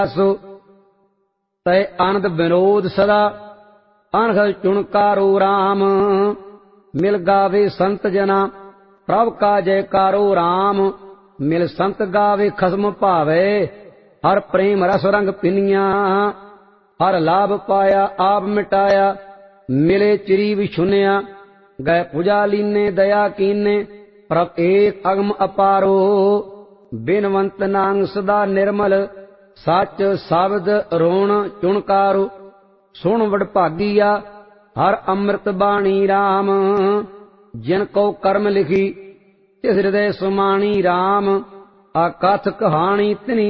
ਸੋ ਤੈ ਆਨੰਦ ਵਿਨੋਦ ਸਦਾ ਅਣਖ ਚੁਣਕਾਰੋ ਰਾਮ। ਮਿਲ ਗਾਵੇ ਸੰਤ ਜਨਾ ਪ੍ਰਭ ਕਾ ਜੈਕਾਰੋ ਰਾਮ। ਮਿਲ ਸੰਤ ਗਾਵੇ ਖਸਮ ਭਾਵੇ ਹਰ ਪ੍ਰੇਮ ਰਸ ਰੰਗ ਪਿਨੀਆਂ। ਹਰ ਲਾਭ ਪਾਇਆ ਆਪ ਮਿਟਾਇਆ ਮਿਲੇ ਚਿਰੀ ਵਿਛੁਨਿਆ। ਗਏ ਪੁਜਾ ਲੀਨੇ ਦਇਆ ਕੀਨੇ ਪ੍ਰਭ ਏਕ ਅਗਮ ਅਪਾਰੋ। ਬਿਨਵੰਤ ਨਾਂਗ ਸਦਾ ਨਿਰਮਲ ਸੱਚ ਸ਼ਬਦ ਰੋਣ ਚੁਣਕਾਰੋ। ਸੁਣ ਵਡਭਾਗੀਆ ਹਰ ਅੰਮ੍ਰਿਤ ਬਾਣੀ ਰਾਮ। ਜਿਨ ਕੋ ਕਰਮ ਲਿਖੀ ਤਿਸ ਹਿਰਦੈ ਸੁਮਾਣੀ ਰਾਮ। ਆਕਥ ਕਹਾਣੀ ਤਿਨੀ